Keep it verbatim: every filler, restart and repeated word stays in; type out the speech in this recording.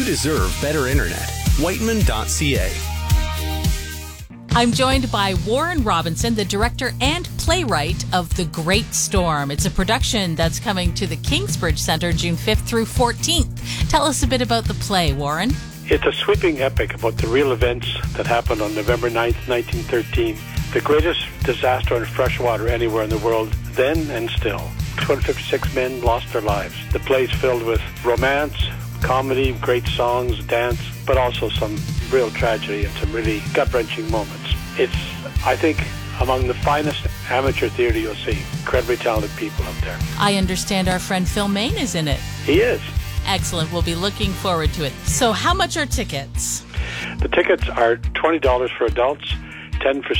You deserve better internet. Whiteman dot c a. I'm joined by Warren Robinson, the director and playwright of The Great Storm. It's a production that's coming to the Kingsbridge Centre June fifth through fourteenth. Tell us a bit about the play, Warren. It's a sweeping epic about the real events that happened on November ninth, nineteen thirteen. The greatest disaster on freshwater anywhere in the world, then and still. two hundred fifty-six men lost their lives. The play's filled with romance, comedy, great songs, dance, but also some real tragedy and some really gut-wrenching moments. It's, I think, among the finest amateur theater you'll see. Incredibly talented people up there. I understand our friend Phil Main is in it. He is. Excellent. We'll be looking forward to it. So how much are tickets? The tickets are twenty dollars for adults, ten dollars for